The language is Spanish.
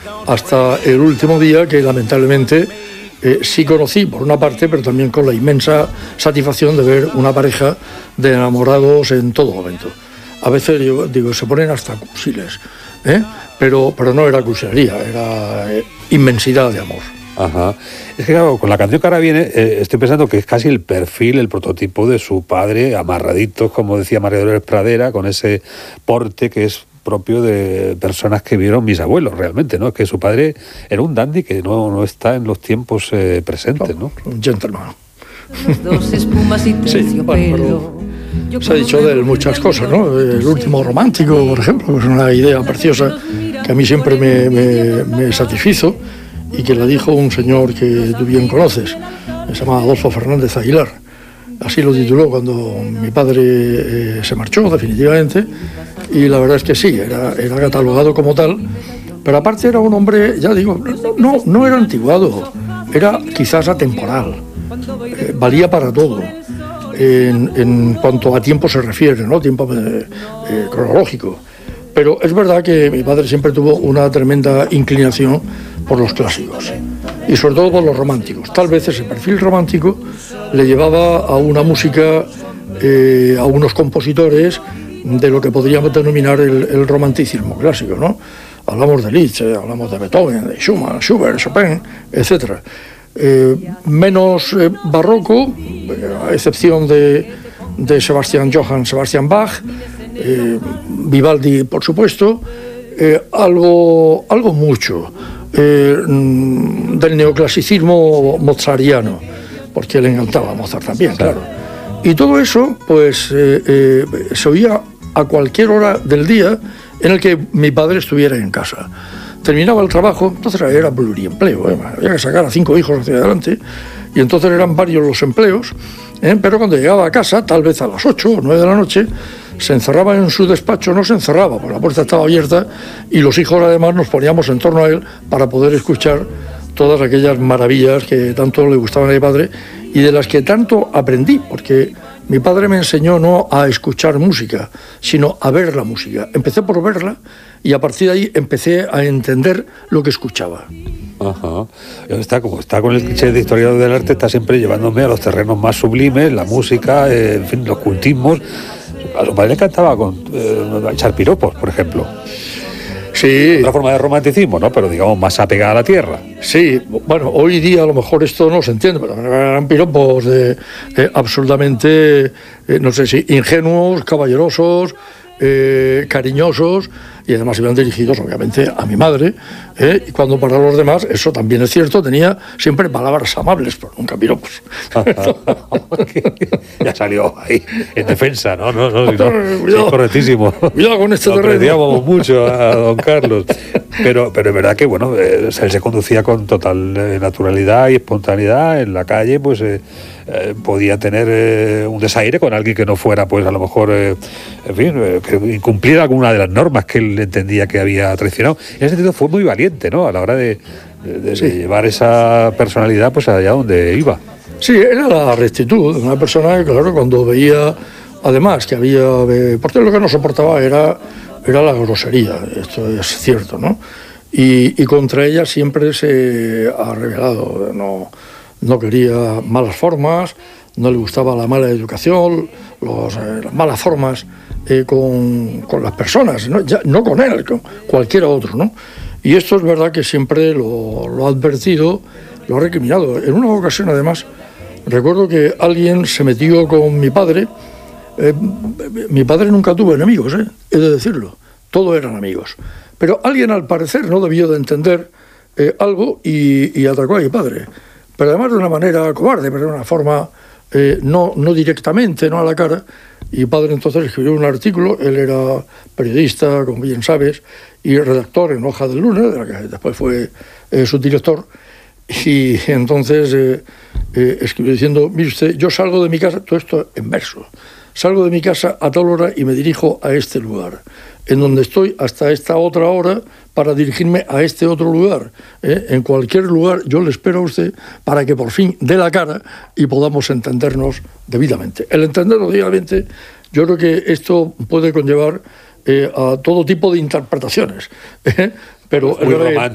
hasta el último día, que lamentablemente sí conocí por una parte, pero también con la inmensa satisfacción de ver una pareja de enamorados en todo momento. A veces yo digo, se ponen hasta cursiles, pero no era cursilería, era inmensidad de amor. Ajá. Es que claro, con la canción que ahora viene, estoy pensando que es casi el perfil, el prototipo de su padre, amarraditos, como decía María Dolores Pradera, con ese porte que es propio de personas que vieron mis abuelos realmente, ¿no? Que su padre era un dandy que no está en los tiempos presentes, ¿no? Un gentleman. Sí, bueno, se ha dicho de él muchas cosas, ¿no? El último romántico, por ejemplo, es una idea preciosa que a mí siempre me satisfizo y que la dijo un señor que tú bien conoces, se llama Adolfo Fernández Aguilar. Así lo tituló cuando mi padre se marchó definitivamente, y la verdad es que sí, era catalogado como tal, pero aparte era un hombre, ya digo, no era antiguado, era quizás atemporal, valía para todo, en cuanto a tiempo se refiere, ¿no? Tiempo cronológico. Pero es verdad que mi padre siempre tuvo una tremenda inclinación por los clásicos y sobre todo por los románticos. Tal vez ese perfil romántico le llevaba a una música, a unos compositores de lo que podríamos denominar el romanticismo clásico, ¿no? Hablamos de Liszt, hablamos de Beethoven, de Schumann, Schubert, Chopin, etc. Menos barroco, a excepción de Sebastian Johann, Sebastian Bach, Vivaldi, por supuesto, algo mucho del neoclasicismo mozartiano, porque le encantaba a Mozart también, claro. Y todo eso, pues, se oía a cualquier hora del día en el que mi padre estuviera en casa. Terminaba el trabajo, entonces era pluriempleo, había que sacar a 5 hijos hacia adelante, y entonces eran varios los empleos, pero cuando llegaba a casa, tal vez a las 8 o 9 de la noche, se encerraba en su despacho, no se encerraba, porque la puerta estaba abierta, y los hijos además nos poníamos en torno a él para poder escuchar todas aquellas maravillas que tanto le gustaban a mi padre y de las que tanto aprendí, porque mi padre me enseñó no a escuchar música, sino a ver la música. Empecé por verla y a partir de ahí empecé a entender lo que escuchaba. Ajá. Como está con el cliché de historiador del arte, está siempre llevándome a los terrenos más sublimes, la música, en fin, los cultismos. A su padre le encantaba echar piropos, por ejemplo. Sí. Otra forma de romanticismo, ¿no? Pero digamos más apegada a la tierra. Sí, bueno, hoy día a lo mejor esto no se entiende, pero eran piropos absolutamente, no sé si ingenuos, caballerosos, cariñosos, y además iban dirigidos obviamente a mi madre, y cuando para los demás, eso también es cierto, tenía siempre palabras amables, pero nunca piropos. Ya salió ahí en defensa, ¿no? Cuidado, Sí, correctísimo. Cuidado con este terreno. Apreciábamos mucho a don Carlos, pero es verdad que bueno, él se conducía con total naturalidad y espontaneidad en la calle, pues podía tener un desaire con alguien que no fuera, pues a lo mejor, en fin, que incumpliera alguna de las normas que él entendía que había traicionado. En ese sentido fue muy valiente, ¿no? A la hora de llevar esa personalidad pues allá donde iba. Sí, era la rectitud, una persona que, claro, cuando veía, además, que había... porque lo que no soportaba era la grosería, esto es cierto, ¿no? Y contra ella siempre se ha rebelado, no quería malas formas, no le gustaba la mala educación, las malas formas con las personas, no con él, con cualquiera otro, ¿no? Y esto es verdad que siempre lo ha advertido, lo ha recriminado. En una ocasión, además, recuerdo que alguien se metió con mi padre. Mi padre nunca tuvo enemigos, he de decirlo, todos eran amigos. Pero alguien, al parecer, no debió de entender algo y atacó a mi padre. Pero además de una manera cobarde, pero de una forma no directamente, no a la cara. Y mi padre entonces escribió un artículo, él era periodista, como bien sabes, y redactor en Hoja del Lunes, de la que después fue subdirector, y entonces escribió diciendo: mire usted, yo salgo de mi casa, todo esto en verso, salgo de mi casa a tal hora y me dirijo a este lugar, en donde estoy hasta esta otra hora para dirigirme a este otro lugar. En cualquier lugar yo le espero a usted para que por fin dé la cara y podamos entendernos debidamente. El entendernos debidamente, yo creo que esto puede conllevar a todo tipo de interpretaciones, pero muy romántico.